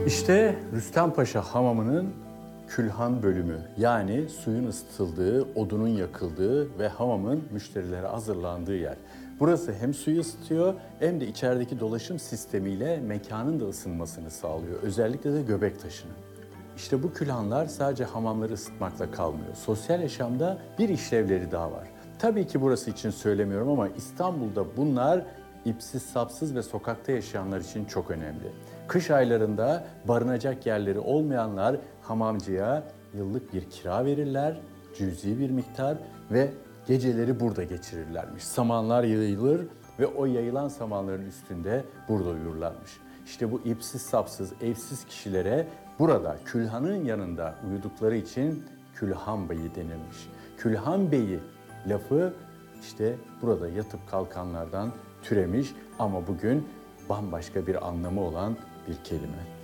İşte Rüstem Paşa Hamamı'nın külhan bölümü, yani suyun ısıtıldığı, odunun yakıldığı ve hamamın müşterilere hazırlandığı yer. Burası hem suyu ısıtıyor hem de içerideki dolaşım sistemiyle mekanın da ısınmasını sağlıyor. Özellikle de göbek taşının. İşte bu külhanlar sadece hamamları ısıtmakla kalmıyor. Sosyal yaşamda bir işlevleri daha var. Tabii ki burası için söylemiyorum ama İstanbul'da bunlar ipsiz sapsız ve sokakta yaşayanlar için çok önemli. Kış aylarında barınacak yerleri olmayanlar hamamcıya yıllık bir kira verirler, cüzi bir miktar ve geceleri burada geçirirlermiş. Samanlar yayılır ve o yayılan samanların üstünde burada uyurlarmış. İşte bu ipsiz sapsız, evsiz kişilere burada külhanın yanında uyudukları için Külhan Beyi denilmiş. Külhan Beyi lafı işte burada yatıp kalkanlardan türemiş ama bugün bambaşka bir anlamı olan bir kelime.